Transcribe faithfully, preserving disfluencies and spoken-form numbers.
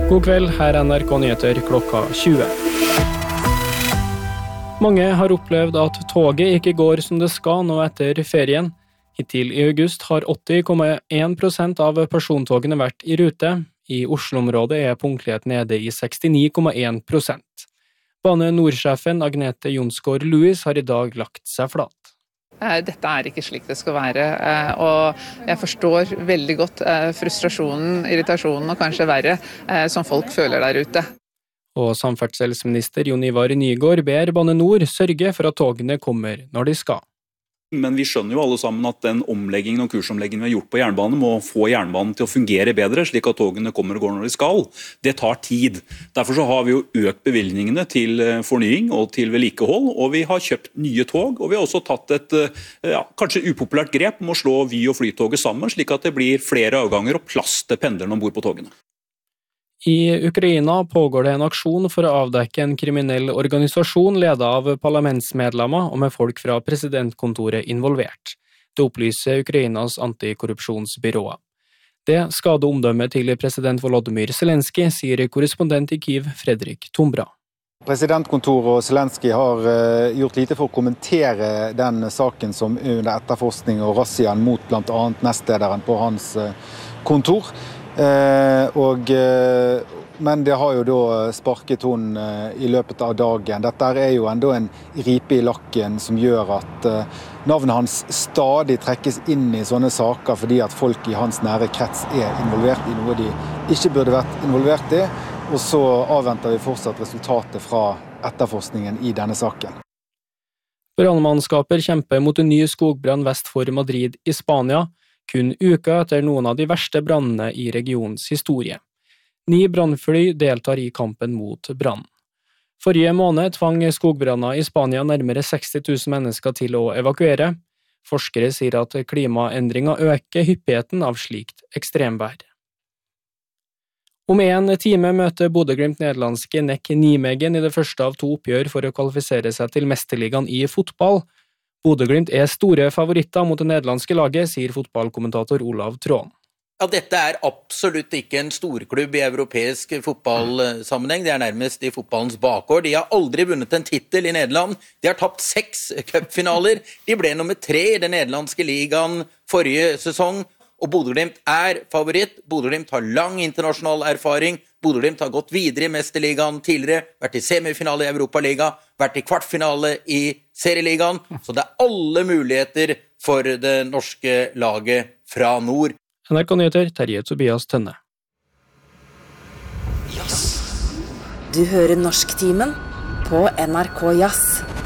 God kveld, her er N R K Nyheter klokka tjue. Mange har opplevd at toget ikke går som det skal nå etter ferien. Hittil i august har åtti komma en prosent av persontogene vært i rute. I Oslo-området er punktlighet nede i sekstini komma en prosent. Bane Nord-sjefen Agnete Jonsgaard Louis har i dag lagt seg flat. Dette er ikke slik det skal være, og jeg forstår veldig godt frustrasjonen, irritasjonen og kanskje verre som folk føler der ute. Og samferdselsminister Jon Ivar Nygård ber Bane Nor sørge for at togene kommer når de skal. Men vi skjønner jo alle sammen at den omleggingen og kursomleggingen vi har gjort på jernbane må få jernbanen til å fungere bedre, slik at togene kommer og går når de skal. Det tar tid. Derfor så har vi jo økt bevilgningene til fornying og til vedlikehold, og vi har kjøpt nye tog, og vi har også tatt et ja, kanskje upopulært grep om å slå Vy og Flytoget sammen, slik at det blir flere avganger og plass til pendlerne ombord på togene. I Ukraina pågår det en aksjon for å avdekke en kriminell organisasjon ledet av parlamentsmedlemmer og med folk fra presidentkontoret involvert. Det opplyser Ukrainas antikorrupsjonsbyrå. Det skader omdømmet til president Volodymyr Zelensky, sier korrespondent i Kyiv Fredrik Tombra. Presidentkontoret og Zelensky har gjort lite for å kommentere den saken som under etterforskning og razziaen mot blant annet nestlederen på hans kontor. Eh, og, eh, men det har jo da sparket hun eh, i løpet av dagen. Dette er jo enda en ripe i lakken som gjør at eh, navnet hans stadig trekkes inn i sånne saker fordi at folk i hans nære krets er involvert i noe de ikke burde vært involvert i. Og så avventer vi fortsatt resultatet fra etterforskningen i denne saken. Brannmannskaper kjemper mot en ny skogbrann vest for Madrid i Spania, kun uka etter noen av de verste brannene i regionens historie. Ni brannfly deltar i kampen mot brann. Forrige måned tvang skogbranner i Spania nærmere seksti tusen mennesker til å evakuere. Forskere sier at klimaendringer øker hyppigheten av slikt ekstremvær. Om en time møter Bodø/Glimt nederlandske Nek Nijmegen i det første av to oppgjør for å kvalifisere seg til mesterligaen i fotball. Bodø/Glimt er store favoritter mot det nederlandske laget, sier fotballkommentator Olav Tråen. Ja, dette er absolutt ikke en storklubb i europeisk fotballsammenheng. Det er nærmest i fotballens bakgård. De har aldri vunnet en titel i Nederland. De har tapt seks cupfinaler. De ble nummer tre i den nederlandske ligaen forrige sesong. Og Bodø/Glimt er favoritt. Bodø/Glimt har lang internasjonal erfaring. Bodø/Glimt har gått videre i mesterligaen tidligere, vært i semifinale i Europaliga, vært i kvartfinale i serieligaen. Så det er alle muligheter for det norske laget fra nord. N R K Nyheter, Terje Tobias Tønne. Du hører Norsktimen på N R K Jazz.